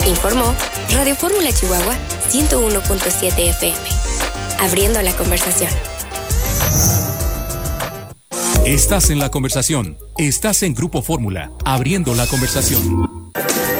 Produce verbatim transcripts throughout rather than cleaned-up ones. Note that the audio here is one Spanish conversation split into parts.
Informó Radio Fórmula Chihuahua ciento uno punto siete F M. Abriendo la conversación. Estás en la conversación. Estás en Grupo Fórmula, abriendo la conversación.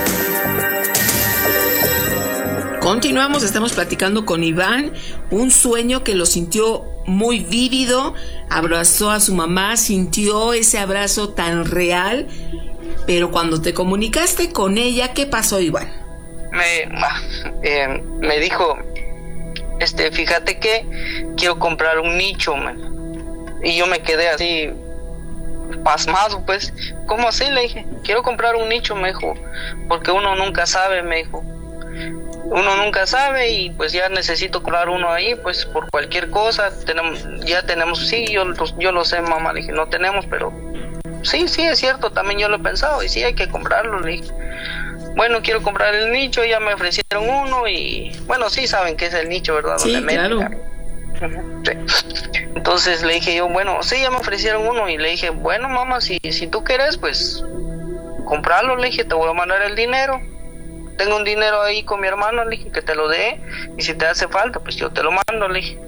Continuamos, estamos platicando con Iván, un sueño que lo sintió muy vívido, abrazó a su mamá, sintió ese abrazo tan real, pero cuando te comunicaste con ella, ¿qué pasó, Iván? Me, eh, me dijo, este, fíjate que quiero comprar un nicho, man. Y yo me quedé así pasmado, pues. ¿Cómo así? Le dije, quiero comprar un nicho, me dijo, porque uno nunca sabe, me dijo. Uno nunca sabe y pues ya necesito comprar uno ahí, pues por cualquier cosa. Tenemos, ya tenemos, sí, yo, yo lo sé, mamá, le dije, no tenemos, pero sí, sí, es cierto, también yo lo he pensado y sí hay que comprarlo, le dije. Bueno, quiero comprar el nicho, ya me ofrecieron uno y, bueno, sí saben qué es el nicho, ¿verdad? Sí, donde claro. meten. Sí. Entonces le dije yo, bueno, sí, ya me ofrecieron uno y le dije, bueno, mamá, si, si tú quieres, pues comprarlo, le dije, te voy a mandar el dinero. Tengo un dinero ahí con mi hermano, le dije, que te lo dé y si te hace falta, pues yo te lo mando, le dije.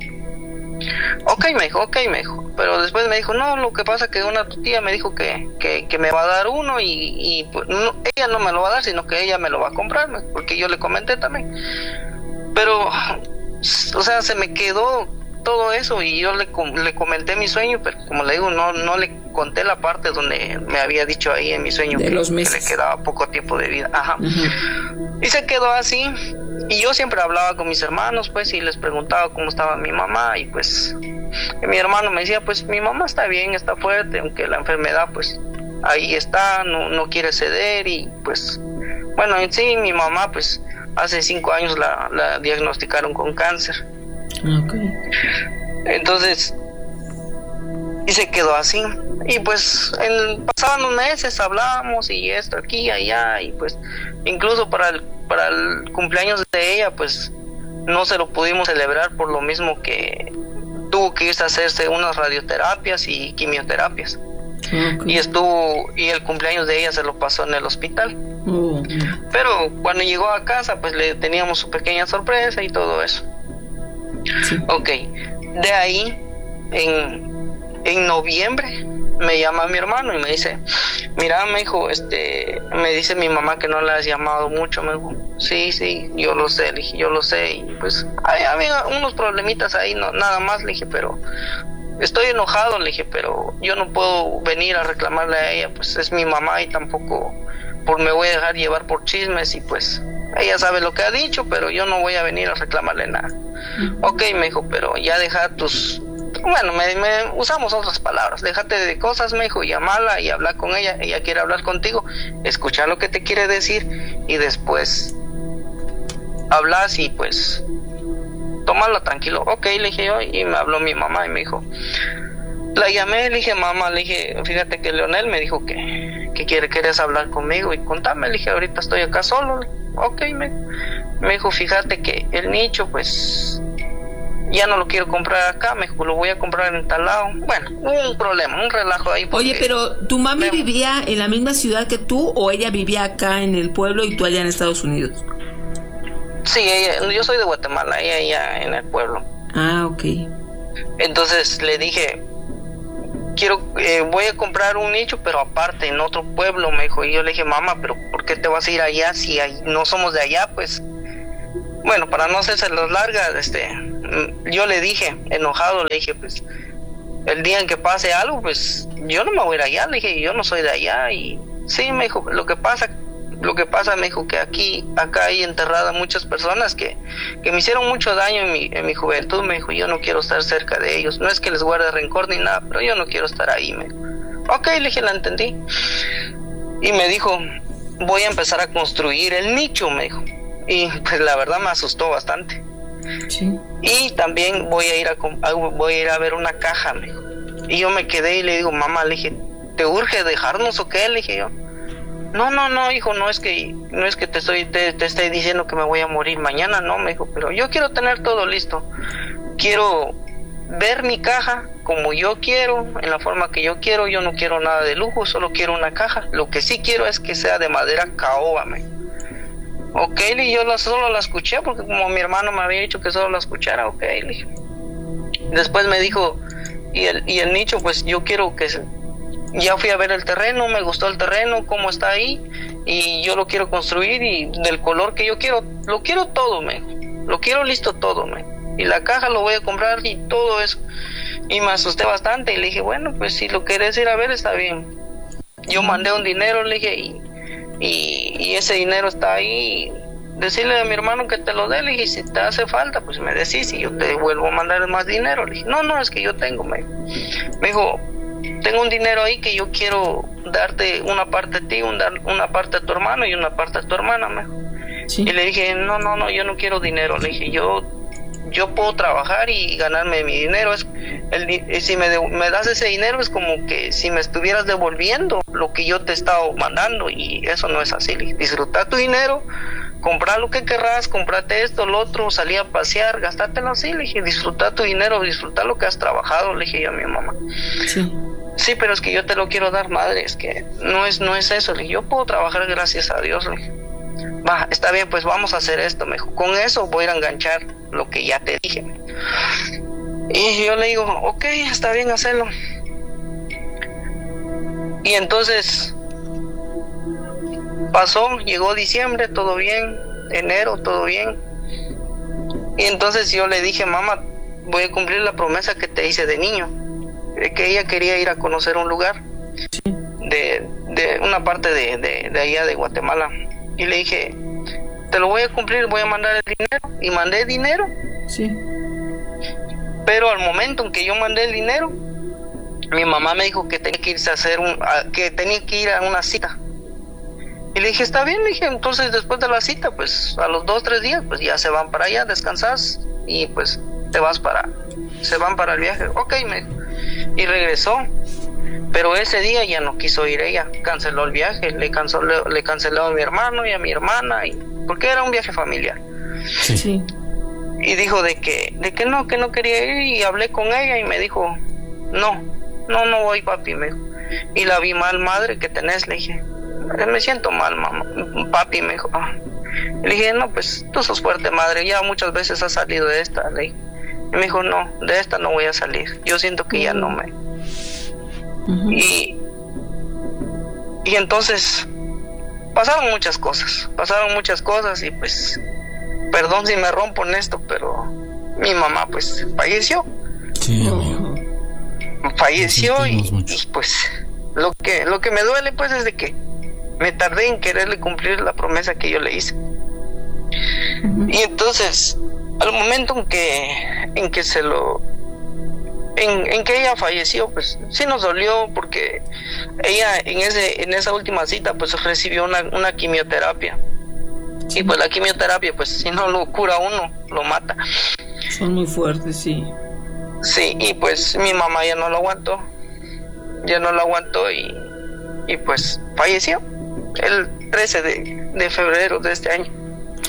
Ok, me dijo, ok, me dijo. Pero después me dijo, no, lo que pasa que una tía me dijo que, que, que me va a dar uno y, y pues, no, ella no me lo va a dar, sino que ella me lo va a comprar, porque yo le comenté también. Pero, o sea, se me quedó todo eso y yo le, le comenté mi sueño, pero como le digo, no, no le conté la parte donde me había dicho ahí en mi sueño que, que le quedaba poco tiempo de vida. Ajá. Uh-huh. Y se quedó así. Y yo siempre hablaba con mis hermanos, pues, y les preguntaba cómo estaba mi mamá, y pues, y mi hermano me decía, pues, mi mamá está bien, está fuerte, aunque la enfermedad, pues, ahí está, no, no quiere ceder, y pues, bueno, en sí, mi mamá, pues, hace cinco años la, la diagnosticaron con cáncer. Okay. Entonces, y se quedó así. Y pues en, pasaban los meses, hablábamos y esto aquí, allá, y pues incluso para el, para el cumpleaños de ella, pues no se lo pudimos celebrar por lo mismo que tuvo que irse a hacerse unas radioterapias y quimioterapias. Okay. Y estuvo, y el cumpleaños de ella se lo pasó en el hospital. Oh. Pero cuando llegó a casa, pues le teníamos su pequeña sorpresa y todo eso. Sí. Ok, de ahí, en, en noviembre, me llama mi hermano y me dice, mira, me dijo, este, me dice mi mamá que no le has llamado mucho, me dijo, sí, sí, yo lo sé, le dije, yo lo sé, y pues, hay, había unos problemitas ahí, no, nada más, le dije, pero estoy enojado, le dije, pero yo no puedo venir a reclamarle a ella, pues es mi mamá y tampoco por me voy a dejar llevar por chismes y pues ella sabe lo que ha dicho, pero yo no voy a venir a reclamarle nada. Uh-huh. Ok, me dijo, pero ya deja tus... Bueno, me, me usamos otras palabras. Déjate de cosas, me dijo, llamarla y hablar con ella. Ella quiere hablar contigo, escuchar lo que te quiere decir y después hablas y pues tómalo tranquilo. Ok, le dije yo, y me habló mi mamá y me dijo... La llamé, le dije, mamá, le dije, fíjate que Leonel me dijo que, que quiere, quieres hablar conmigo y contame, le dije, ahorita estoy acá solo. Ok, me, me dijo, fíjate que el nicho, pues, ya no lo quiero comprar acá, me dijo, lo voy a comprar en tal lado. Bueno, hubo un problema, un relajo ahí. Oye, pero ¿tu mami me... vivía en la misma ciudad que tú o ella vivía acá en el pueblo y tú allá en Estados Unidos? Sí, ella, yo soy de Guatemala, ella allá en el pueblo. Ah, ok. Entonces le dije... quiero, eh, voy a comprar un nicho, pero aparte, en otro pueblo, me dijo. Y yo le dije, mamá, pero ¿por qué te vas a ir allá si hay, no somos de allá? Pues, bueno, para no hacerse las largas, este, yo le dije, enojado, le dije, pues, el día en que pase algo, pues, yo no me voy a ir allá, le dije, yo no soy de allá. Y sí, me dijo, lo que pasa, lo que pasa, me dijo, que aquí, acá hay enterradas muchas personas que, que me hicieron mucho daño en mi, en mi juventud, me dijo, yo no quiero estar cerca de ellos, no es que les guarde rencor ni nada, pero yo no quiero estar ahí, me dijo. Ok, le dije, la entendí. Y me dijo, voy a empezar a construir el nicho, me dijo. Y pues la verdad me asustó bastante. Sí. Y también voy a ir a, voy a ir a ver una caja, me dijo. Y yo me quedé y le digo, mamá, le dije, ¿te urge dejarnos o qué? Le dije yo. No, no, no, hijo, no es que no es que te estoy te, te estoy diciendo que me voy a morir mañana, no, me dijo, pero yo quiero tener todo listo. Quiero ver mi caja como yo quiero, en la forma que yo quiero. Yo no quiero nada de lujo, solo quiero una caja. Lo que sí quiero es que sea de madera caoba, me. ok, le dije, yo la, solo la escuché porque como mi hermano me había dicho que solo la escuchara, ok, le dije. Después me dijo, y el, y el nicho, pues yo quiero que se, ya fui a ver el terreno, me gustó el terreno, cómo está ahí, y yo lo quiero construir y del color que yo quiero, lo quiero todo, me lo quiero listo todo, me y la caja lo voy a comprar y todo eso. Y me asusté bastante y le dije, bueno, pues si lo querés ir a ver está bien. Yo mandé un dinero, le dije, y, y, y ese dinero está ahí. Decirle a mi hermano que te lo dé, le dije, si te hace falta, pues me decís y yo te vuelvo a mandar más dinero. Le dije, no, no, es que yo tengo, me, me dijo, tengo un dinero ahí que yo quiero darte una parte a ti, una, una parte a tu hermano y una parte a tu hermana, me dijo. Sí. Y le dije, no, no, no, yo no quiero dinero. Le dije, yo yo puedo trabajar y ganarme mi dinero. Es el, si me, de, me das ese dinero es como que si me estuvieras devolviendo lo que yo te he estado mandando, y eso no es así. Le dije, disfruta tu dinero, comprar lo que querrás, comprate esto, lo otro, salir a pasear, gastátelo así. Le dije, disfruta tu dinero, disfruta lo que has trabajado, le dije yo a mi mamá. Sí. Sí, pero es que yo te lo quiero dar, madre, es que no es, no es eso. Le dije, yo puedo trabajar gracias a Dios. Le dije, va, está bien, pues vamos a hacer esto, me dijo. Con eso voy a ir a enganchar lo que ya te dije. Y yo le digo, ok, está bien, hacerlo. Y entonces pasó, llegó diciembre, todo bien, enero, todo bien. Y entonces yo le dije, mamá, voy a cumplir la promesa que te hice de niño, de que ella quería ir a conocer un lugar de, de una parte de, de, de allá de Guatemala. Y le dije, te lo voy a cumplir, voy a mandar el dinero. Y mandé dinero. Sí. Pero al momento en que yo mandé el dinero, mi mamá me dijo que tenía que irse a hacer un, a, que tenía que ir a una cita. Y le dije, está bien, le dije, entonces después de la cita, pues a los dos, tres días, pues ya se van para allá, descansas y pues te vas para, se van para el viaje. Ok, me dijo. Y regresó. Pero ese día ya no quiso ir ella, canceló el viaje, le canceló, le canceló a mi hermano y a mi hermana, y, porque era un viaje familiar. Sí. Sí. Y dijo de que, de que no, que no quería ir, y hablé con ella y me dijo, no, no, no voy, papi, me dijo. Y la vi mal, madre, ¿qué tenés? Le dije, me siento mal, mamá, papi, me dijo. Ah. Le dije, no, pues tú sos fuerte, madre, ya muchas veces has salido de esta, le dije. Y me dijo, no, de esta no voy a salir, yo siento que ya no me... Uh-huh. Y, y entonces pasaron muchas cosas, pasaron muchas cosas y pues, perdón si me rompo en esto, pero mi mamá pues falleció. Sí, amigo. Falleció y, y pues lo que, lo que me duele pues es de que me tardé en quererle cumplir la promesa que yo le hice. Uh-huh. Y entonces, al momento en que, en que se lo... En, en que ella falleció, pues sí nos dolió, porque ella en ese en esa última cita pues recibió una, una quimioterapia. Sí. Y pues la quimioterapia, pues si no lo cura uno, lo mata. Son muy fuertes, sí. Sí, y pues mi mamá ya no lo aguantó, ya no lo aguantó y, y pues falleció el trece de, de febrero de este año.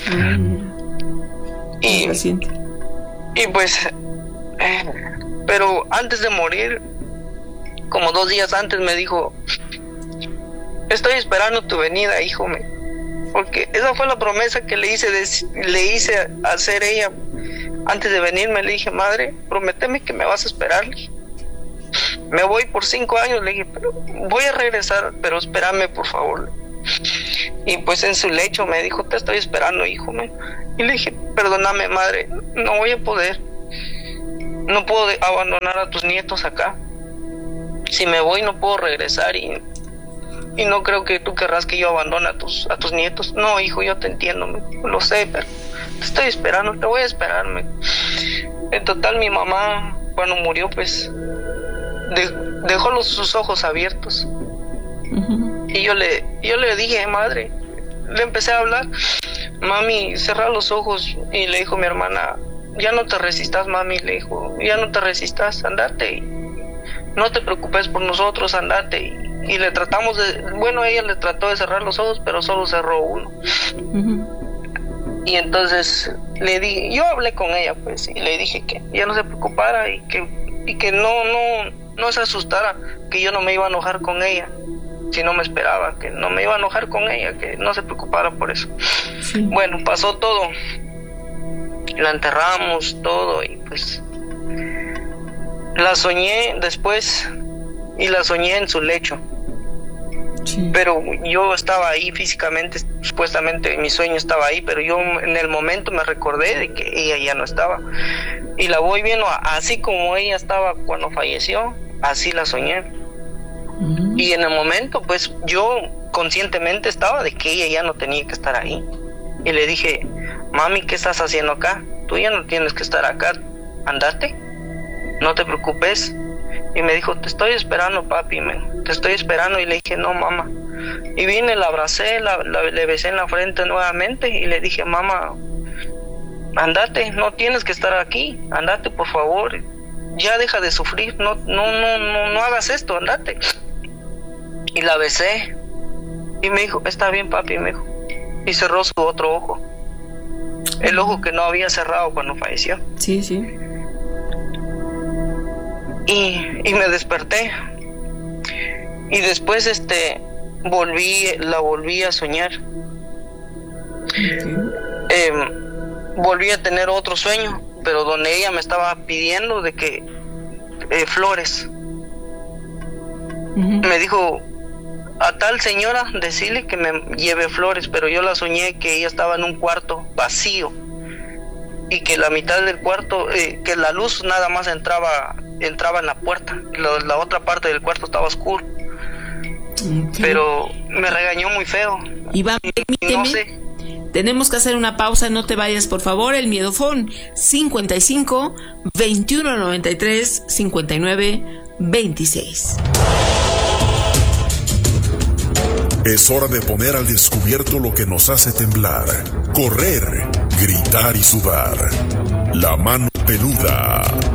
Mm. Y, y pues... Eh, pero antes de morir, como dos días antes, me dijo, estoy esperando tu venida, hijo mío. Porque esa fue la promesa que le hice, de, le hice hacer ella antes de venirme. Le dije, madre, prométeme que me vas a esperar. Me voy por cinco años, le dije, pero voy a regresar, pero espérame, por favor. Y pues en su lecho me dijo, te estoy esperando, hijo mío. Y le dije, perdóname, madre, no voy a poder. No puedo de- abandonar a tus nietos acá. Si me voy no puedo regresar y, y no creo que tú querrás que yo abandone a tus, a tus nietos. No, hijo, yo te entiendo, lo sé, pero te estoy esperando, te voy a esperarme. En total, mi mamá cuando murió pues de, dejó los, sus ojos abiertos. Uh-huh. Y yo le, yo le dije, madre, le empecé a hablar, mami, cerra los ojos. Y le dijo mi hermana, ya no te resistas, mami, le dijo, ya no te resistas, andate, y no te preocupes por nosotros, andate. Y, y le tratamos de, bueno, ella le trató de cerrar los ojos, pero solo cerró uno. Uh-huh. Y entonces le di, yo hablé con ella, pues, y le dije que ya no se preocupara y que, y que no, no, no se asustara, que yo no me iba a enojar con ella, si no me esperaba, que no me iba a enojar con ella, que no se preocupara por eso. Sí. Bueno, pasó todo, la enterramos todo y pues la soñé después y la soñé en su lecho. Sí. Pero yo estaba ahí físicamente, supuestamente mi sueño estaba ahí, pero yo en el momento me recordé de que ella ya no estaba. Y la voy viendo así como ella estaba cuando falleció, así la soñé. Uh-huh. Y en el momento, pues yo conscientemente estaba de que ella ya no tenía que estar ahí. Y le dije, mami, ¿qué estás haciendo acá? Tú ya no tienes que estar acá, andate, no te preocupes. Y me dijo, te estoy esperando, papi, me, te estoy esperando. Y le dije, no, mamá. Y vine, la abracé, la, la, le besé en la frente nuevamente y le dije, mamá, andate, no tienes que estar aquí, andate, por favor, ya deja de sufrir, no, no, no, no, no hagas esto, andate. Y la besé y me dijo, está bien, papi, me dijo. Y cerró su otro ojo, el ojo que no había cerrado cuando falleció. Sí, sí. Y, y me desperté y después este volví la volví a soñar. Okay. eh, volví a tener otro sueño, pero donde ella me estaba pidiendo de que eh, flores. Uh-huh. Me dijo, a tal señora decirle que me lleve flores, pero yo la soñé que ella estaba en un cuarto vacío y que la mitad del cuarto, eh, que la luz nada más entraba entraba en la puerta, la, la otra parte del cuarto estaba oscuro. Okay. Pero me regañó muy feo. Iván, permíteme, no sé. Tenemos que hacer una pausa, no te vayas, por favor. El Miedofón cincuenta y cinco, veintiuno noventa y tres, cincuenta y nueve, veintiséis. Es hora de poner al descubierto lo que nos hace temblar, correr, gritar y sudar. La mano peluda.